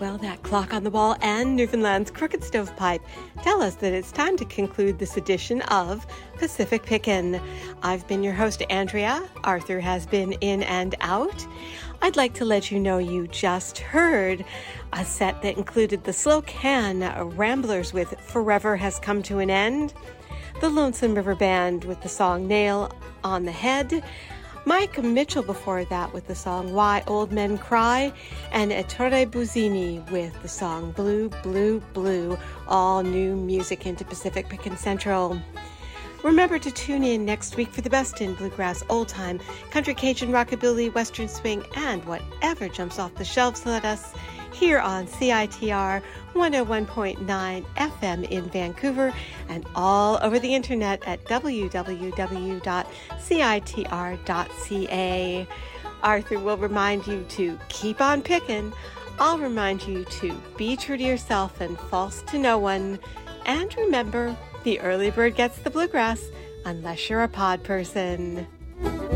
Well, that clock on the wall and Newfoundland's crooked stovepipe tell us that it's time to conclude this edition of Pacific Pickin'. I've been your host, Andrea. Arthur has been in and out. I'd like to let you know you just heard a set that included the Slow Can Ramblers with Forever Has Come to an End, the Lonesome River Band with the song Nail on the Head, Mike Mitchell before that with the song Why Old Men Cry, and Ettore Buzzini with the song Blue, Blue, Blue, all new music into Pacific Pickin' Central. Remember to tune in next week for the best in bluegrass, old time, country, Cajun, rockabilly, western swing, and whatever jumps off the shelves. Let us here on CITR 101.9 FM in Vancouver and all over the internet at www.citr.ca. Arthur will remind you to keep on picking. I'll remind you to be true to yourself and false to no one. And remember, the early bird gets the bluegrass unless you're a pod person.